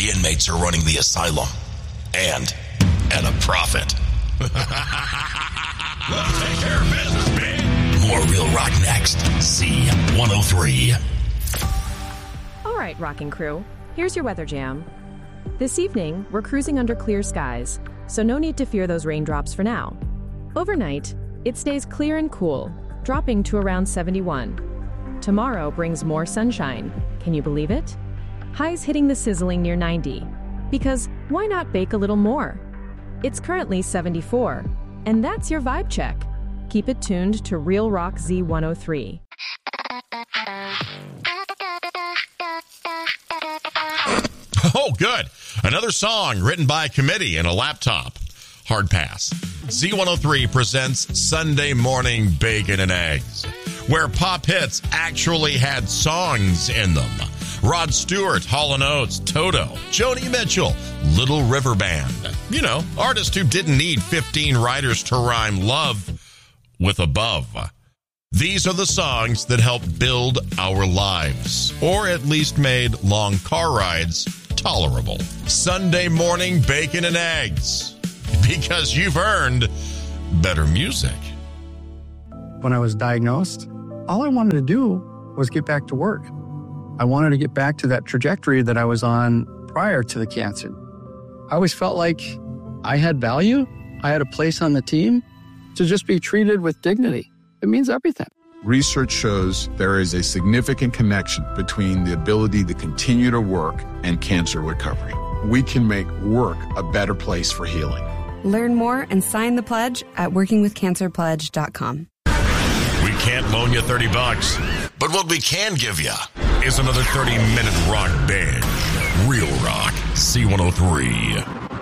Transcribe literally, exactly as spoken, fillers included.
The inmates are running the asylum. And at a profit. Let's take care of business, man. More Real Rock next. Z one oh three. All right, Rocking Crew. Here's your weather jam. This evening, we're cruising under clear skies, so no need to fear those raindrops for now. Overnight, it stays clear and cool, dropping to around seventy-one. Tomorrow brings more sunshine. Can you believe it? Highs hitting the sizzling near ninety. Because why not bake a little more? It's currently seventy-four, and that's your vibe check. Keep it tuned to Real Rock Z one oh three. Oh, good. Another song written by a committee and a laptop. Hard pass. Z one oh three presents Sunday Morning Bacon and Eggs, where pop hits actually had songs in them. Rod Stewart, Hall and Oates, Toto, Joni Mitchell, Little River Band. You know, artists who didn't need fifteen writers to rhyme love with above. These are the songs that helped build our lives, or at least made long car rides tolerable. Sunday Morning Bacon and Eggs, because you've earned better music. When I was diagnosed, all I wanted to do was get back to work. I wanted to get back to that trajectory that I was on prior to the cancer. I always felt like I had value. I had a place on the team. To just be treated with dignity, it means everything. Research shows there is a significant connection between the ability to continue to work and cancer recovery. We can make work a better place for healing. Learn more and sign the pledge at working with cancer pledge dot com. We can't loan you thirty bucks, But what we can give you is another thirty minute rock binge. Real Rock Z one oh three.